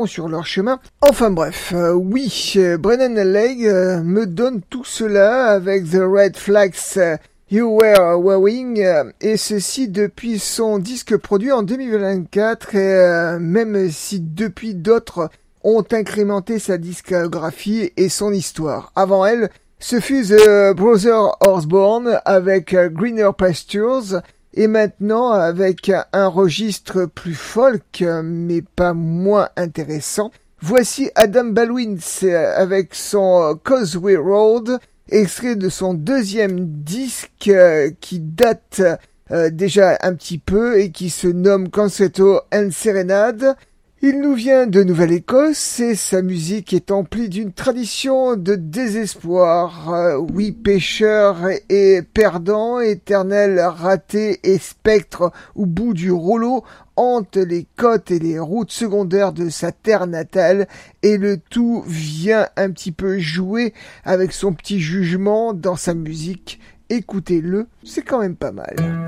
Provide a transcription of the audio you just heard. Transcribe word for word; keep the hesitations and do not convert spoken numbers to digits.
sur leur chemin. Enfin bref, euh, oui, euh, Brennan Legg euh, me donne tout cela avec The Red Flags euh, You Were Wearing, euh, et ceci depuis son disque produit en deux mille vingt-quatre, et, euh, même si depuis d'autres ont incrémenté sa discographie et son histoire. Avant elle, ce fut The Brother Osborne avec euh, Greener Pastures, et maintenant, avec un registre plus folk, mais pas moins intéressant, voici Adam Baldwin avec son Causeway Road, extrait de son deuxième disque qui date déjà un petit peu et qui se nomme Concerto and Serenade. Il nous vient de Nouvelle-Écosse et sa musique est emplie d'une tradition de désespoir. Euh, oui, pêcheur et perdant, éternel raté et spectre au bout du rouleau hante les côtes et les routes secondaires de sa terre natale, et le tout vient un petit peu jouer avec son petit jugement dans sa musique. Écoutez-le, c'est quand même pas mal.